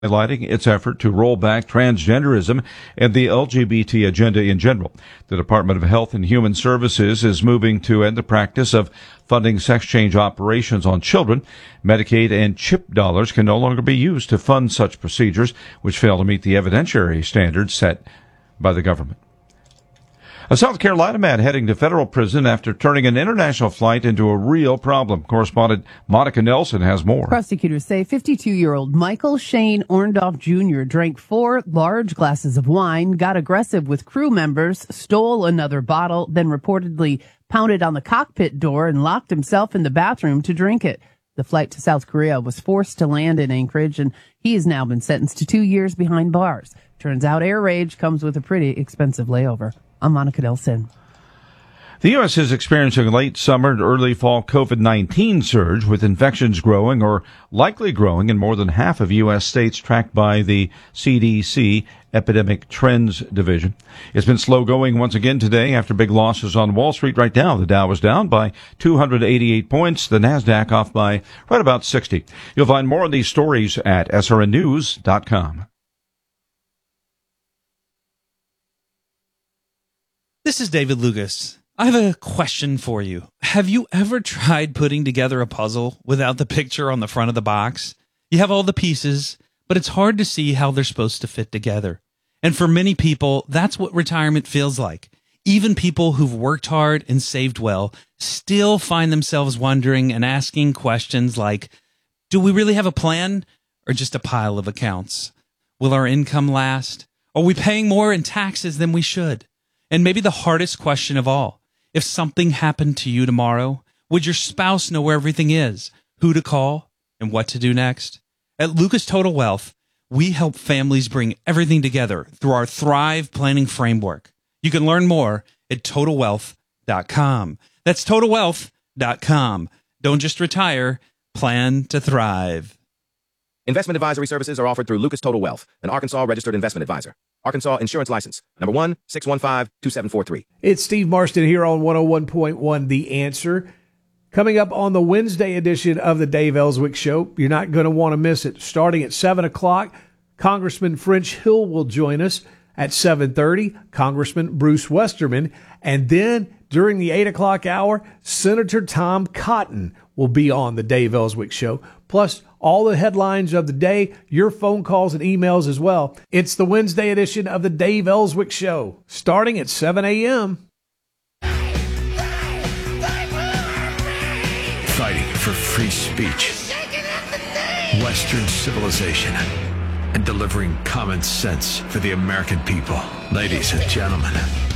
highlighting its effort to roll back transgenderism and the LGBT agenda in general. The Department of Health and Human Services is moving to end the practice of funding sex change operations on children. Medicaid and CHIP dollars can no longer be used to fund such procedures, which fail to meet the evidentiary standards set by the government. A South Carolina man heading to federal prison after turning an international flight into a real problem. Correspondent Monica Nelson has more. Prosecutors say 52-year-old Michael Shane Orndorff Jr. drank 4 large glasses of wine, got aggressive with crew members, stole another bottle, then reportedly pounded on the cockpit door and locked himself in the bathroom to drink it. The flight to South Korea was forced to land in Anchorage, and he has now been sentenced to 2 years behind bars. Turns out air rage comes with a pretty expensive layover. I'm Monica Nelson. The U.S. is experiencing a late summer and early fall COVID-19 surge, with infections growing or likely growing in more than half of U.S. states tracked by the CDC Epidemic Trends Division. It's been slow going once again today after big losses on Wall Street. Right now, the Dow was down by 288 points, the NASDAQ off by right about 60. You'll find more on these stories at srnnews.com. This is David Lucas. I have a question for you. Have you ever tried putting together a puzzle without the picture on the front of the box? You have all the pieces, but it's hard to see how they're supposed to fit together. And for many people, that's what retirement feels like. Even people who've worked hard and saved well still find themselves wondering and asking questions like, do we really have a plan or just a pile of accounts? Will our income last? Are we paying more in taxes than we should? And maybe the hardest question of all, if something happened to you tomorrow, would your spouse know where everything is, who to call, and what to do next? At Lucas Total Wealth, we help families bring everything together through our Thrive Planning Framework. You can learn more at TotalWealth.com. That's TotalWealth.com. Don't just retire, plan to thrive. Investment advisory services are offered through Lucas Total Wealth, an Arkansas registered investment advisor. Arkansas Insurance License, number 1-615-2743. It's Steve Marston here on 101.1 The Answer. Coming up on the Wednesday edition of the Dave Ellswick Show, you're not going to want to miss it. Starting at 7 o'clock, Congressman French Hill will join us. At 7:30, Congressman Bruce Westerman. And then during the 8 o'clock hour, Senator Tom Cotton will be on the Dave Ellswick Show. Plus, all the headlines of the day, your phone calls and emails as well. It's the Wednesday edition of the Dave Ellswick Show, starting at 7 a.m. Fighting for free speech, Western civilization, and delivering common sense for the American people. Ladies and gentlemen,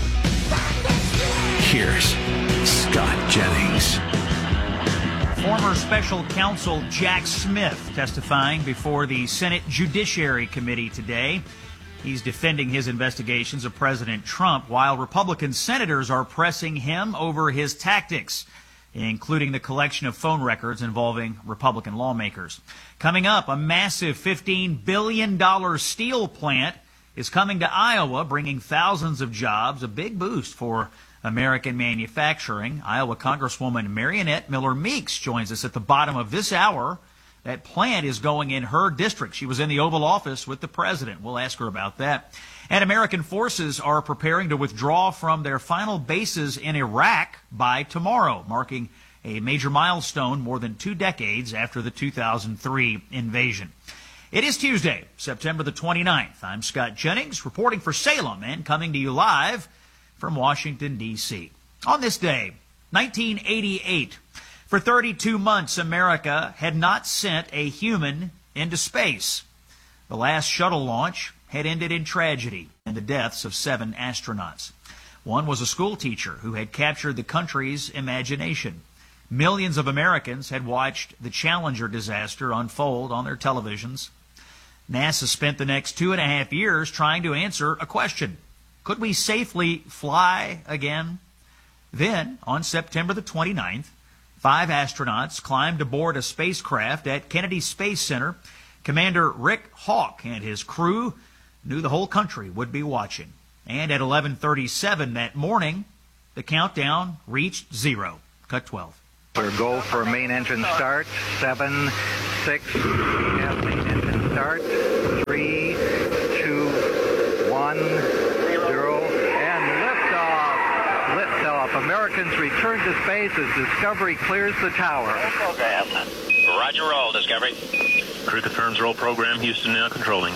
here's Scott Jennings. Former special counsel Jack Smith testifying before the Senate Judiciary Committee today. He's defending his investigations of President Trump while Republican senators are pressing him over his tactics, including the collection of phone records involving Republican lawmakers. Coming up, a massive $15 billion steel plant is coming to Iowa, bringing thousands of jobs, a big boost for American manufacturing. Iowa Congresswoman Mariannette Miller Meeks joins us at the bottom of this hour. That plant is going in her district. She was in the Oval Office with the president. We'll ask her about that. And American forces are preparing to withdraw from their final bases in Iraq by tomorrow, marking a major milestone more than 2 decades after the 2003 invasion. It is Tuesday, September the 29th. I'm Scott Jennings, reporting for Salem and coming to you live from Washington, D.C. On this day, 1988, for 32 months, America had not sent a human into space. The last shuttle launch had ended in tragedy and the deaths of 7 astronauts. One was a school teacher who had captured the country's imagination. Millions of Americans had watched the Challenger disaster unfold on their televisions. NASA spent the next 2.5 years trying to answer a question. Could we safely fly again? Then, on September the 29th, 5 astronauts climbed aboard a spacecraft at Kennedy Space Center. Commander Rick Hawk and his crew knew the whole country would be watching. And at 11:37 that morning, the countdown reached 0. Cut 12. Go for main engine start. 7, 6, main engine start. Americans return to space as Discovery clears the tower. Program. Roger, roll, Discovery. Crew confirms roll program. Houston now controlling.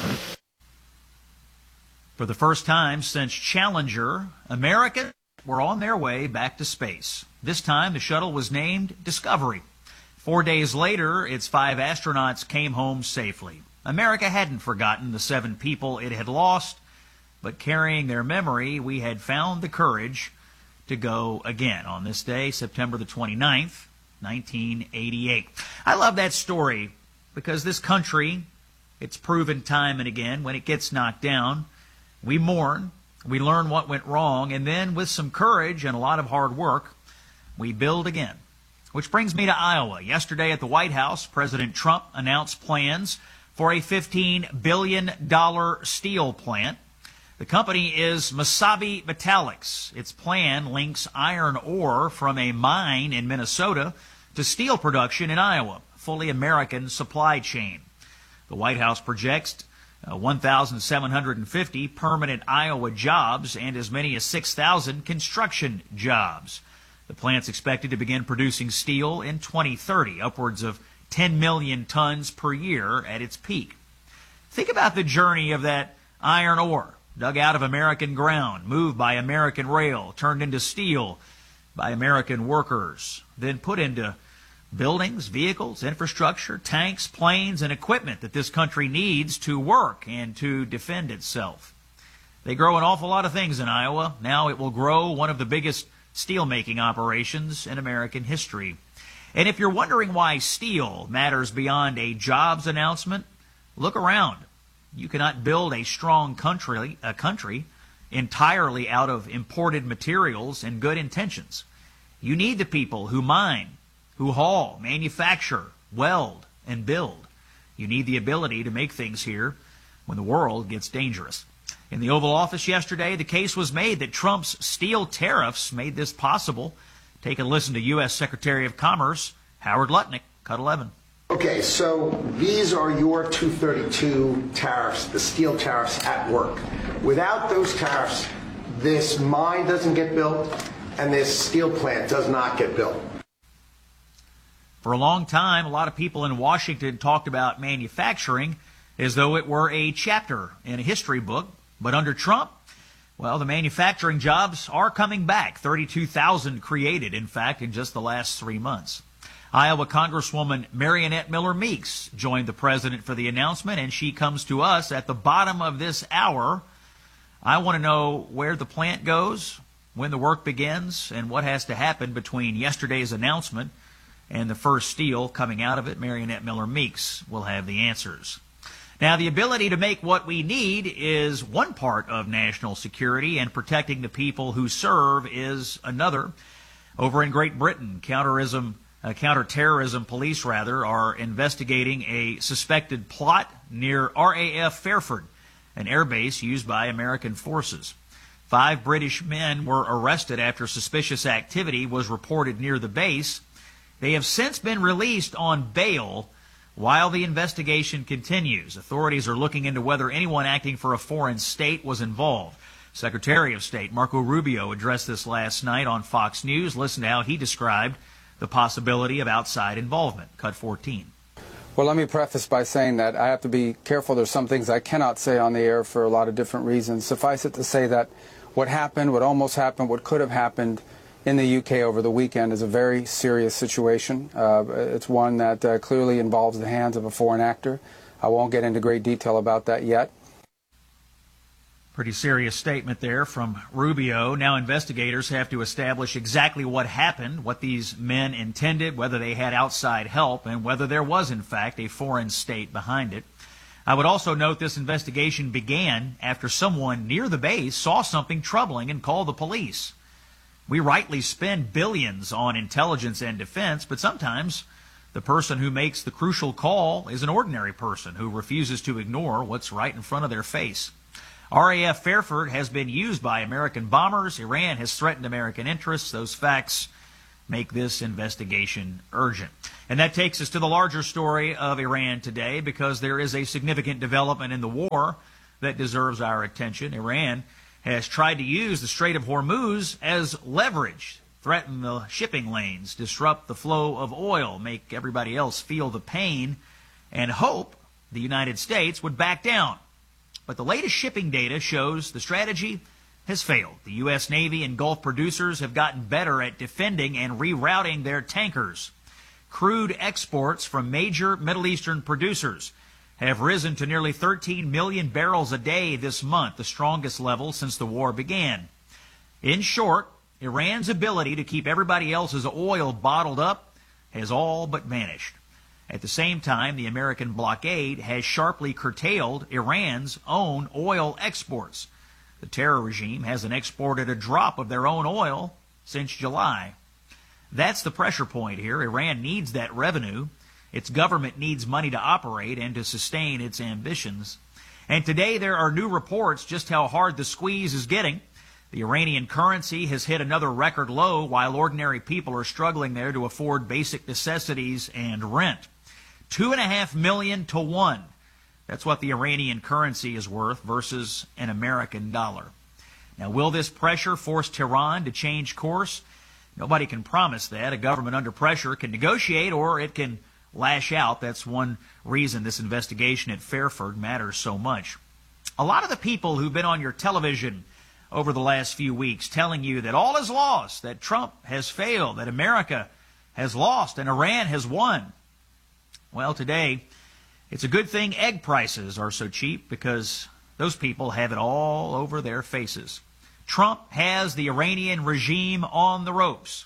For the first time since Challenger, Americans were on their way back to space. This time, the shuttle was named Discovery. 4 days later, its 5 astronauts came home safely. America hadn't forgotten the 7 people it had lost, but carrying their memory, we had found the courage to go again on this day, September the 29th, 1988. I love that story because this country, it's proven time and again, when it gets knocked down, we mourn, we learn what went wrong, and then with some courage and a lot of hard work, we build again. Which brings me to Iowa. Yesterday at the White House, President Trump announced plans for a $15 billion steel plant. The company is Mesabi Metallics. Its plan links iron ore from a mine in Minnesota to steel production in Iowa, a fully American supply chain. The White House projects 1,750 permanent Iowa jobs and as many as 6,000 construction jobs. The plant's expected to begin producing steel in 2030, upwards of 10 million tons per year at its peak. Think about the journey of that iron ore, dug out of American ground, moved by American rail, turned into steel by American workers, then put into buildings, vehicles, infrastructure, tanks, planes, and equipment that this country needs to work and to defend itself. They grow an awful lot of things in Iowa. Now it will grow one of the biggest steel-making operations in American history. And if you're wondering why steel matters beyond a jobs announcement, look around. You cannot build a strong country entirely out of imported materials and good intentions. You need the people who mine, who haul, manufacture, weld, and build. You need the ability to make things here when the world gets dangerous. In the Oval Office yesterday, the case was made that Trump's steel tariffs made this possible. Take a listen to U.S. Secretary of Commerce Howard Lutnick, Cut 11. Okay, so these are your 232 tariffs, the steel tariffs at work. Without those tariffs, this mine doesn't get built and this steel plant does not get built. For a long time, a lot of people in Washington talked about manufacturing as though it were a chapter in a history book. But under Trump, well, the manufacturing jobs are coming back. 32,000 created, in fact, in just the last 3 months. Iowa Congresswoman Mariannette Miller Meeks joined the president for the announcement, and she comes to us at the bottom of this hour. I want to know where the plant goes, when the work begins, and what has to happen between yesterday's announcement and the first steel coming out of it. Mariannette Miller Meeks will have the answers. Now, the ability to make what we need is one part of national security, and protecting the people who serve is another. Over in Great Britain, counterterrorism police are investigating a suspected plot near RAF Fairford, an airbase used by American forces. 5 British men were arrested after suspicious activity was reported near the base. They have since been released on bail while the investigation continues. Authorities are looking into whether anyone acting for a foreign state was involved. Secretary of State Marco Rubio addressed this last night on Fox News. Listen to how he described the possibility of outside involvement. Cut 14. Well, let me preface by saying that I have to be careful. There's some things I cannot say on the air for a lot of different reasons. Suffice it to say that what happened, what almost happened, what could have happened in the UK over the weekend is a very serious situation. It's one that clearly involves the hands of a foreign actor. I won't get into great detail about that yet. Pretty serious statement there from Rubio. Now investigators have to establish exactly what happened, what these men intended, whether they had outside help, and whether there was, in fact, a foreign state behind it. I would also note this investigation began after someone near the base saw something troubling and called the police. We rightly spend billions on intelligence and defense, but sometimes the person who makes the crucial call is an ordinary person who refuses to ignore what's right in front of their face. RAF Fairford has been used by American bombers. Iran has threatened American interests. Those facts make this investigation urgent. And that takes us to the larger story of Iran today, because there is a significant development in the war that deserves our attention. Iran has tried to use the Strait of Hormuz as leverage threaten the shipping lanes, disrupt the flow of oil, make everybody else feel the pain, and hope the United States would back down. But the latest shipping data shows the strategy has failed. The U.S. Navy and Gulf producers have gotten better at defending and rerouting their tankers. Crude exports from major Middle Eastern producers have risen to nearly 13 million barrels a day this month, the strongest level since the war began. In short, Iran's ability to keep everybody else's oil bottled up has all but vanished. At the same time, the American blockade has sharply curtailed Iran's own oil exports. The terror regime hasn't exported a drop of their own oil since July. That's the pressure point here. Iran needs that revenue. Its government needs money to operate and to sustain its ambitions. And today there are new reports just how hard the squeeze is getting. The Iranian currency has hit another record low while ordinary people are struggling there to afford basic necessities and rent. 2.5 million to 1. That's what the Iranian currency is worth versus an American dollar. Now, will this pressure force Tehran to change course? Nobody can promise that. A government under pressure can negotiate or it can lash out. That's one reason this investigation at Fairford matters so much. A lot of the people who've been on your television over the last few weeks telling you that all is lost, that Trump has failed, that America has lost, and Iran has won. Well, today, it's a good thing egg prices are so cheap because those people have it all over their faces. Trump has the Iranian regime on the ropes.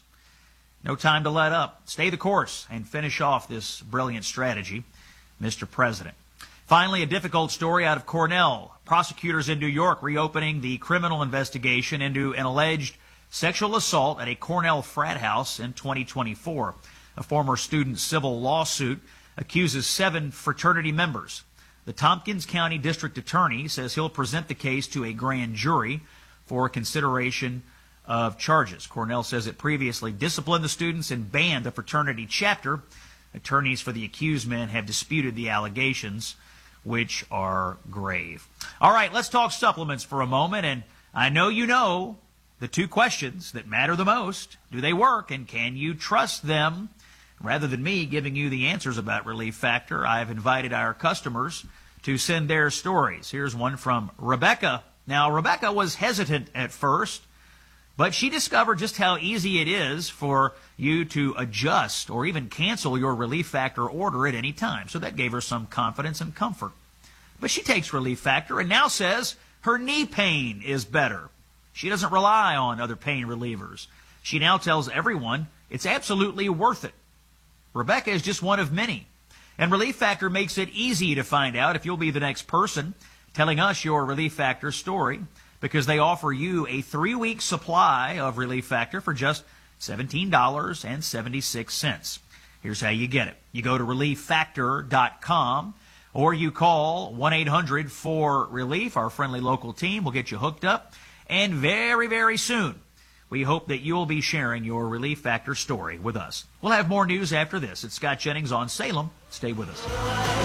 No time to let up. Stay the course and finish off this brilliant strategy, Mr. President. Finally, a difficult story out of Cornell. Prosecutors in New York reopening the criminal investigation into an alleged sexual assault at a Cornell frat house in 2024. A former student's civil lawsuit accuses 7 fraternity members. The Tompkins County District Attorney says he'll present the case to a grand jury for consideration of charges. Cornell says it previously disciplined the students and banned the fraternity chapter. Attorneys for the accused men have disputed the allegations, which are grave. All right, let's talk supplements for a moment. And I know you know the 2 questions that matter the most. Do they work, and can you trust them? Rather than me giving you the answers about Relief Factor, I've invited our customers to send their stories. Here's one from Rebecca. Now, Rebecca was hesitant at first, but she discovered just how easy it is for you to adjust or even cancel your Relief Factor order at any time. So that gave her some confidence and comfort. But she takes Relief Factor and now says her knee pain is better. She doesn't rely on other pain relievers. She now tells everyone it's absolutely worth it. Rebecca is just one of many. And Relief Factor makes it easy to find out if you'll be the next person telling us your Relief Factor story, because they offer you a 3-week supply of Relief Factor for just $17.76. Here's how you get it. You go to ReliefFactor.com or you call 1-800-4RELIEF. Our friendly local team will get you hooked up. And very, very soon, we hope that you'll be sharing your Relief Factor story with us. We'll have more news after this. It's Scott Jennings on Salem. Stay with us.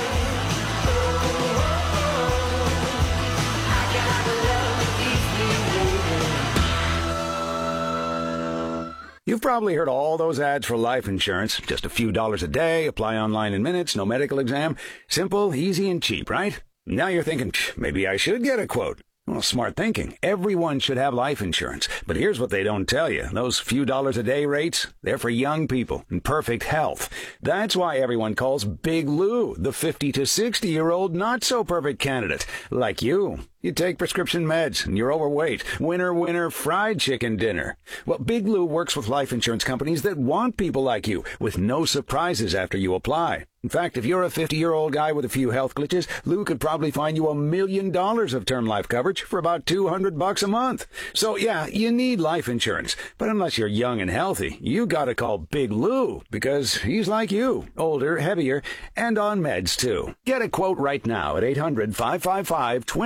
You've probably heard all those ads for life insurance. Just a few dollars a day, apply online in minutes, no medical exam. Simple, easy, and cheap, right? Now you're thinking, maybe I should get a quote. Well, smart thinking. Everyone should have life insurance. But here's what they don't tell you. Those few dollars a day rates, they're for young people in perfect health. That's why everyone calls Big Lou the 50 to 60-year-old not-so-perfect candidate, like you. You take prescription meds, and you're overweight. Winner, winner, fried chicken dinner. Well, Big Lou works with life insurance companies that want people like you, with no surprises after you apply. In fact, if you're a 50-year-old guy with a few health glitches, Lou could probably find you $1 million of term life coverage for about $200 a month. So, yeah, you need life insurance. But unless you're young and healthy, you gotta call Big Lou, because he's like you, older, heavier, and on meds, too. Get a quote right now at 800-555-2080.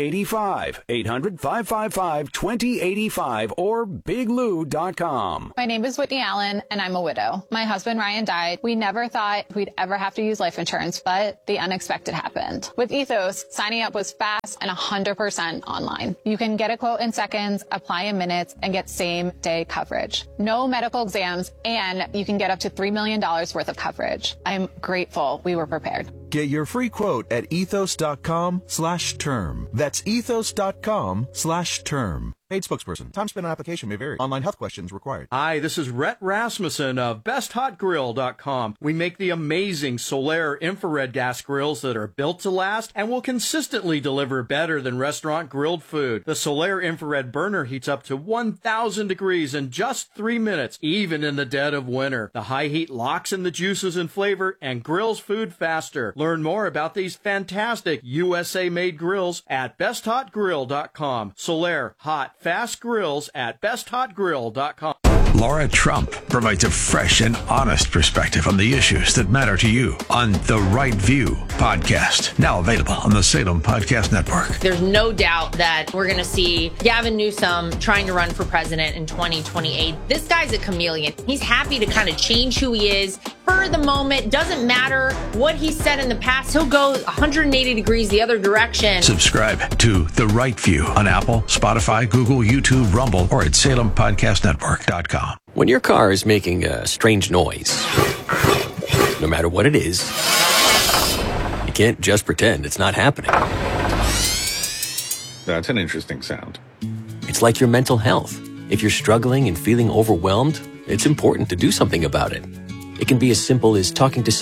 2085. 800-555-2085 or biglou.com. My name is Whitney Allen, and I'm a widow. My husband, Ryan, died. We never thought we'd ever have to use life insurance, but the unexpected happened. With Ethos, signing up was fast and 100% online. You can get a quote in seconds, apply in minutes, and get same-day coverage. No medical exams, and you can get up to $3 million worth of coverage. I'm grateful we were prepared. Get your free quote at ethos.com/term. That's ethos.com/term. Paid spokesperson. Time spent on application may vary. Online health questions required. Hi, this is Rhett Rasmussen of BestHotGrill.com. We make the amazing Solaire infrared gas grills that are built to last and will consistently deliver better than restaurant grilled food. The Solaire infrared burner heats up to 1,000 degrees in just 3 minutes, even in the dead of winter. The high heat locks in the juices and flavor and grills food faster. Learn more about these fantastic USA-made grills at BestHotGrill.com. Solaire hot fast grills at besthotgrill.com. Laura Trump provides a fresh and honest perspective on the issues that matter to you on The Right View podcast, now available on the Salem Podcast Network. There's no doubt that we're going to see Gavin Newsom trying to run for president in 2028. This guy's a chameleon. He's happy to kind of change who he is for the moment. Doesn't matter what he said in the past. He'll go 180 degrees the other direction. Subscribe to The Right View on Apple, Spotify, Google, YouTube, Rumble, or at SalemPodcastNetwork.com. When your car is making a strange noise, no matter what it is, you can't just pretend it's not happening. That's an interesting sound. It's like your mental health. If you're struggling and feeling overwhelmed, it's important to do something about it. It can be as simple as talking to